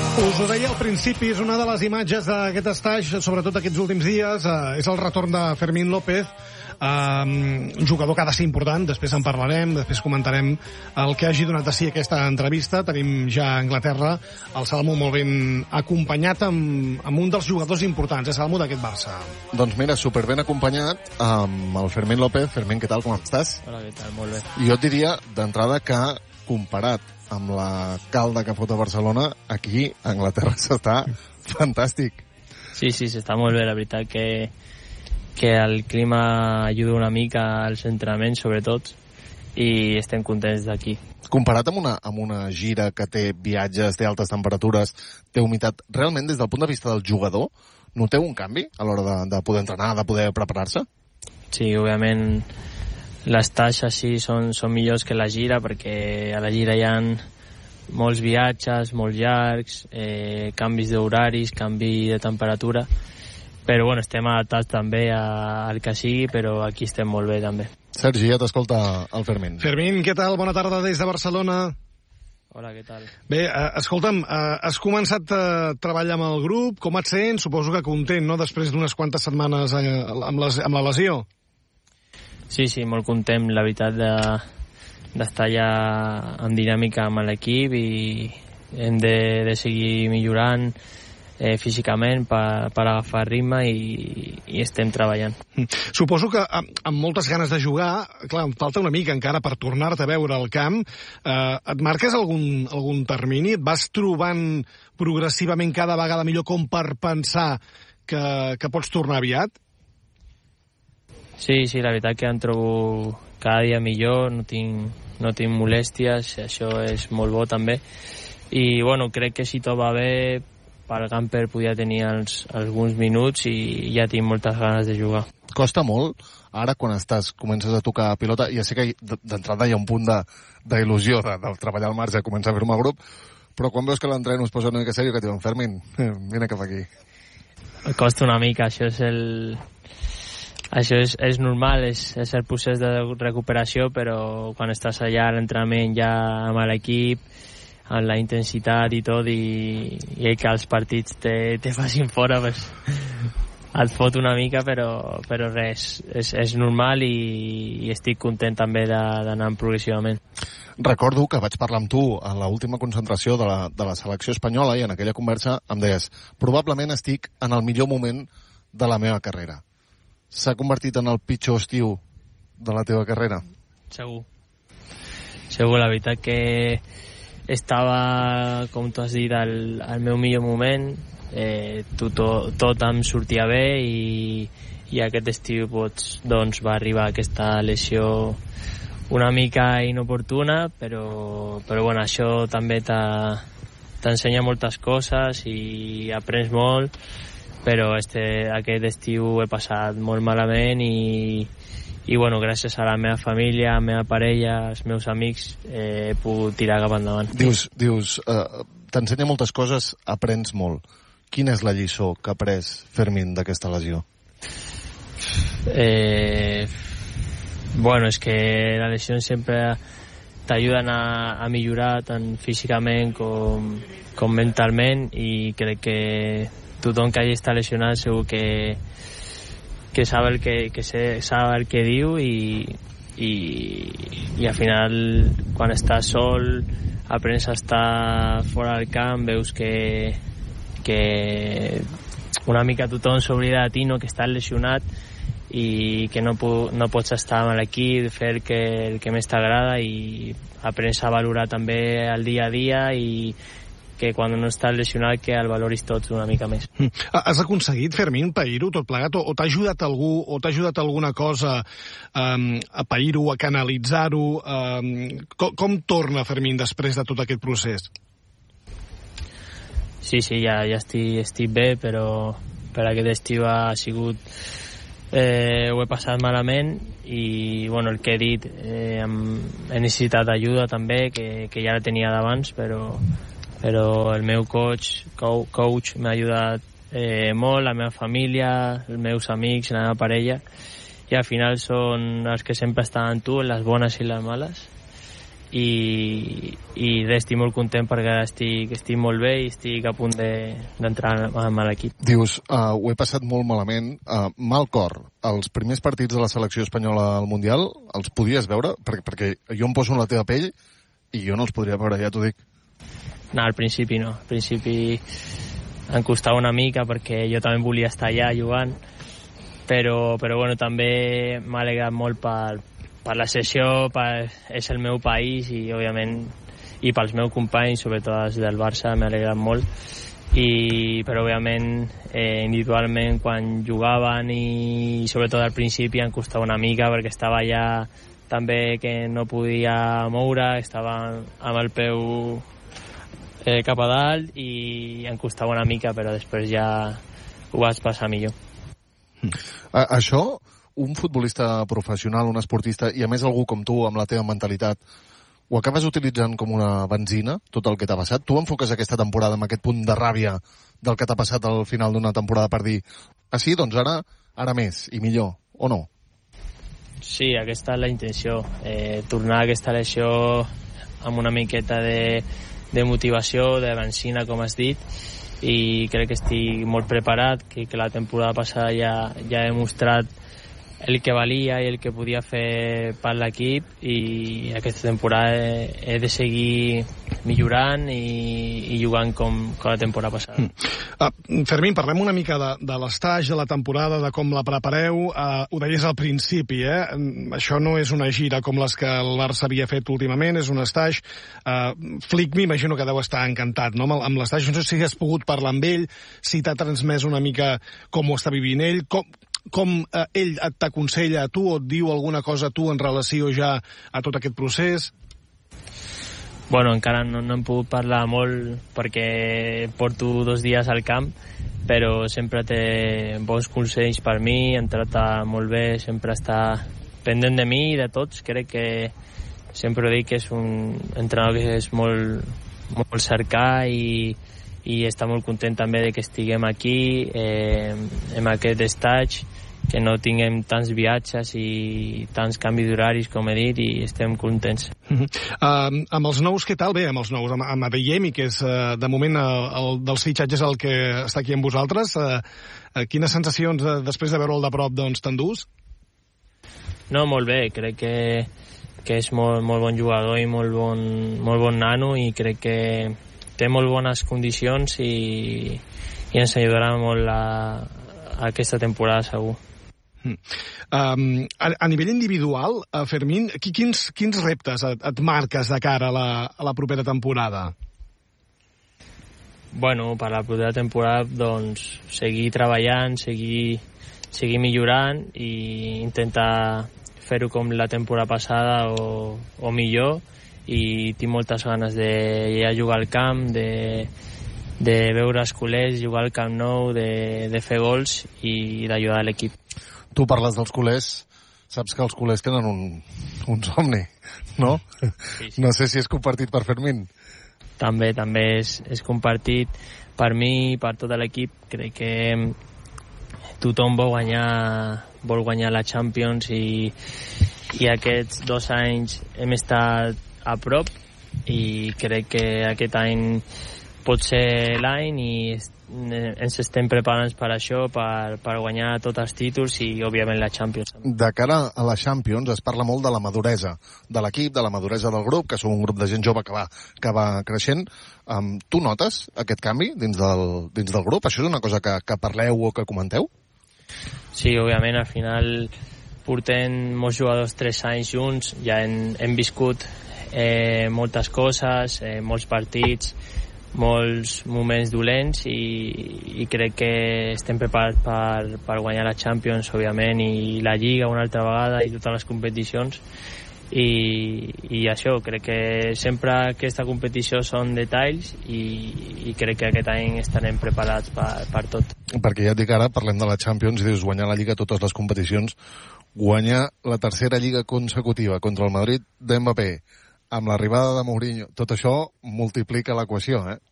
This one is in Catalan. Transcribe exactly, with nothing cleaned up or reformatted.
Us ho deia al principi, és una de les imatges d'aquest estaix, sobretot aquests últims dies, eh, és el retorn de Fermín López, eh, un jugador que ha de ser important, després en parlarem, després comentarem el que hagi donat a si aquesta entrevista. Tenim ja a Anglaterra el Salmo molt ben acompanyat amb, amb un dels jugadors importants, eh, Salmo, d'aquest Barça. Doncs mira, superben acompanyat amb el Fermín López. Fermín, què tal, com estàs? Hola, què tal? Molt bé. Jo et diria, d'entrada, que comparat amb la calda que fot a Barcelona, aquí a Anglaterra s'està fantàstic. Sí, sí, s'està molt bé. La veritat que, que el clima ajuda una mica als entrenaments, sobretot, i estem contents d'aquí. Comparat amb una, amb una gira que té viatges, té altes temperatures, té humitat, realment, des del punt de vista del jugador, noteu un canvi a l'hora de, de poder entrenar, de poder preparar-se? Sí, òbviament, les taxes sí són, són millors que la gira, perquè a la gira hi ha molts viatges, molts llargs, eh, canvis d'horaris, canvi de temperatura, però bueno, estem adaptats també a, al que sigui, però aquí estem molt bé també. Sergi, ja t'escolta el Fermín. Fermín, què tal? Bona tarda des de Barcelona. Hola, què tal? Bé, eh, escolta'm, eh, has començat a treballar amb el grup, com et sents? Suposo que content, no?, després d'unes quantes setmanes eh, amb, les, amb la lesió. Sí, sí, molt content, la veritat, de, d'estar ja en dinàmica amb l'equip, i hem de, de seguir millorant eh, físicament per, per agafar ritme, i, i estem treballant. Suposo que amb, amb moltes ganes de jugar, clar, em falta una mica encara per tornar-te a veure al camp. Eh, et marques algun, algun termini? Et vas trobant progressivament cada vegada millor com per pensar que, que pots tornar aviat? Sí, sí, la veritat que em trobo cada dia millor, no tinc, no tinc molèsties, això és molt bo també. I bueno, crec que si tot va bé, pel Gamper podia tenir els, alguns minuts, i ja tinc moltes ganes de jugar. Costa molt, ara quan estàs, comences a tocar pilota, ja sé que d'entrada hi ha un punt d'il·lusió de, de, de treballar al marge, començar a fer-ho amb el grup, però quan veus que l'entreno es posa una mica sèrio, que et diuen, Fermín, vine cap aquí. Costa una mica, això és el... Això és, és normal, és, és el procés de recuperació, però quan estàs allà a l'entrenament ja amb l'equip, amb la intensitat i tot, i, i que els partits te, te facin fora, pues, et fot una mica, però, però res, és, és normal, i, i estic content també d'anar progressivament. Recordo que vaig parlar amb tu a l'última concentració de la, de la selecció espanyola, i en aquella conversa em deies, probablement estic en el millor moment de la meva carrera. S'ha convertit en el pitjor estiu de la teva carrera? Segur. Segur, la veritat que estava, com tu has dit, al, al meu millor moment. Eh, tot, tot em sortia bé, i, i aquest estiu doncs, doncs, va arribar aquesta lesió una mica inoportuna, però, però bueno, això també t'ensenya moltes coses i aprens molt. Però este, aquest estiu he passat molt malament, i, i bueno, gràcies a la meva família, a la meva parella, als meus amics, eh, he pogut tirar cap endavant. Dius, dius uh, t'ensenya moltes coses, aprens molt. Quina és la lliçó que ha après Fermín d'aquesta lesió? Eh, bueno, és que les lesions sempre t'ajuden a, a millorar tant físicament com, com mentalment, i crec que tothom que hagi estat lesionat segur que, que sap el que, que se, sap el que diu, i, i, i al final quan estàs sol aprens a estar fora del camp, veus que, que una mica tothom s'oblida de ti, no?, que estàs lesionat, i que no, no pots estar amb l'equip, fer el que, el que més t'agrada, i aprens a valorar també el dia a dia, i que quan no estàs lesionat que el valoris tot una mica més. Mm. Has aconseguit, Fermín, pair-ho tot plegat? O, o t'ha ajudat algú, o t'ha ajudat alguna cosa um, a pair-ho, a canalitzar-ho? Um, com, com torna, Fermín, després de tot aquest procés? Sí, sí, ja, ja estic, estic bé, però per aquest estiu ha sigut... Eh, ho he passat malament, i bueno, el que he dit, eh, he necessitat ajuda també, que, que ja la tenia d'abans, però però el meu coach, coach m'ha ajudat eh, molt, la meva família, els meus amics, la meva parella, i al final són els que sempre estan amb tu, en les bones i les males, i, i res, estic molt content perquè estic, estic molt bé i estic a punt d'entrar de, amb l'equip. Dius, uh, ho he passat molt malament, uh, mal cor. Els primers partits de la selecció espanyola al Mundial els podies veure? Perquè, perquè jo em poso en la teva pell i jo no els podria veure, ja t'ho dic. No, al principi no. Al principi em costava una mica perquè jo també volia estar allà jugant, però, però bueno, també m'ha alegrat molt per, per la sessió, per, és el meu país i òbviament i pels meus companys, sobretot els del Barça, m'ha alegrat molt. I, però òbviament eh, individualment quan jugaven i, i sobretot al principi em costava una mica perquè estava allà també que no podia moure, estava amb el peu eh, cap a dalt i em costava una mica, però després ja ho vaig passar millor. A, això, un futbolista professional, un esportista, i a més algú com tu, amb la teva mentalitat, ho acabes utilitzant com una benzina, tot el que t'ha passat? Tu enfoques aquesta temporada amb aquest punt de ràbia del que t'ha passat al final d'una temporada per dir, ah sí, doncs ara, ara més i millor, o no? Sí, aquesta és la intenció, eh, tornar a aquesta lesió amb una miqueta de, de motivació, de benzina, com has dit, i crec que estic molt preparat, que, que la temporada passada ja, ja he demostrat el que valia i el que podia fer per l'equip i aquesta temporada he, he de seguir millorant i, i jugant com, com la temporada passada. Mm. Uh, Fermín, parlem una mica de, de l'estage, de la temporada, de com la prepareu. Uh, ho deies al principi, eh? Això no és una gira com les que el Barça havia fet últimament, és un estage. Uh, Flick m'imagino que deu estar encantat, no?, amb, amb l'estage. No sé si has pogut parlar amb ell, si t'ha transmès una mica com ho està vivint ell, com... com eh, ell t'aconsella a tu o et diu alguna cosa a tu en relació ja a tot aquest procés? Bueno, encara no, no hem pogut parlar molt perquè porto dos dies al camp, però sempre té bons consells per mi, em tracta molt bé, sempre està pendent de mi i de tots. Crec que sempre dic que és un entrenador que és molt, molt cercar i i està molt content també de que estiguem aquí eh, en aquest estatge, que no tinguem tants viatges i tants canvis d'horaris, com he dit, i estem contents. Uh-huh. Uh, amb els nous, què tal? Bé, amb els nous, amb, amb Adeyemi, que és uh, de moment el, el dels fitxatges el que està aquí amb vosaltres, uh, uh, quines sensacions uh, després de veure'l de prop doncs, t'endús? No, molt bé, crec que, que és molt, molt bon jugador i molt bon, molt bon nano i crec que té molt bones condicions i, i ens ajudarà molt a, a aquesta temporada, segur. Mm. Um, a, a nivell individual, uh, Fermín, quins, quins reptes et, et marques de cara a la, a la propera temporada? Bueno, per la propera temporada, doncs, seguir treballant, seguir, seguir millorant i intentar fer-ho com la temporada passada o, o millor, i tinc moltes ganes de ja jugar al camp, de, de veure els culers, jugar al Camp Nou, de, de fer gols i d'ajudar l'equip. Tu parles dels culers, saps que els culers tenen un, un somni, no? Sí, sí. No sé si és compartit per Fermín. També, també és, és compartit per mi, per tot l'equip. Crec que tothom vol guanyar, vol guanyar la Champions i, i aquests dos anys hem estat a prop i crec que aquest any pot ser l'any i ens estem preparant per això, per, per guanyar tots els títols i òbviament la Champions. De cara a la Champions es parla molt de la maduresa de l'equip, de la maduresa del grup, que som un grup de gent jove que va, que va creixent. Um, tu notes aquest canvi dins del, dins del grup? Això és una cosa que, que parleu o que comenteu? Sí, òbviament, al final portem molts jugadors tres anys junts, ja hem, hem viscut eh, moltes coses, eh, molts partits, molts moments dolents i, i crec que estem preparats per, per guanyar la Champions, òbviament, i la Lliga una altra vegada i totes les competicions i, i això, crec que sempre aquesta competició són detalls i, i crec que aquest any estarem preparats per, per tot. Perquè ja et dic ara, parlem de la Champions i dius guanyar la Lliga a totes les competicions, guanyar la tercera Lliga consecutiva contra el Madrid d'Mbappé, amb l'arribada de Mourinho, tot això multiplica l'equació, eh?